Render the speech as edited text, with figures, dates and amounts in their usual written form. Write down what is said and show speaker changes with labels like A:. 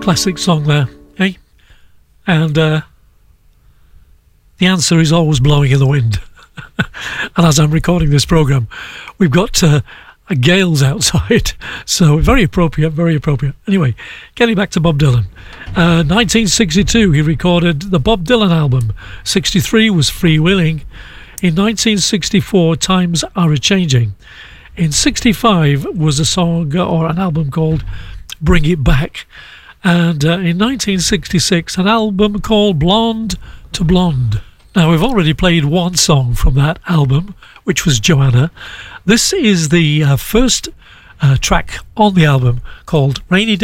A: Classic song there, eh? And the answer is always blowing in the wind. And as I'm recording this programme, we've got gales outside, so very appropriate, very appropriate. Anyway, getting back to Bob Dylan. 1962, he recorded the Bob Dylan album. 63 was Freewheeling. In 1964, Times Are A-Changing. In 65 was a song or an album called Bring It Back. And in 1966, an album called Blonde to Blonde. Now, we've already played one song from that album, which was Joanna. This is the first track on the album called Rainy Day.